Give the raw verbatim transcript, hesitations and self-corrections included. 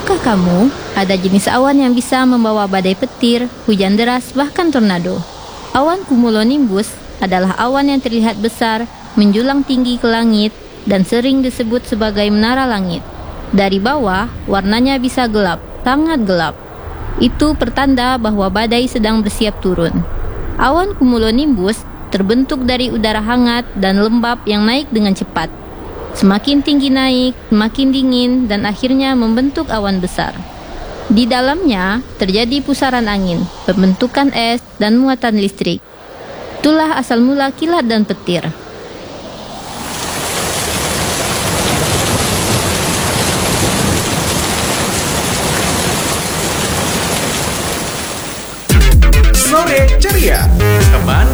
Tahukah kamu, ada jenis awan yang bisa membawa badai petir, hujan deras, bahkan tornado. Awan cumulonimbus adalah awan yang terlihat besar, menjulang tinggi ke langit, dan sering disebut sebagai menara langit. Dari bawah, warnanya bisa gelap, sangat gelap. Itu pertanda bahwa badai sedang bersiap turun. Awan cumulonimbus terbentuk dari udara hangat dan lembab yang naik dengan cepat. Semakin tinggi naik, semakin dingin, dan akhirnya membentuk awan besar. Di dalamnya terjadi pusaran angin, pembentukan es, dan muatan listrik. Itulah asal mula kilat dan petir. Sore ceria, teman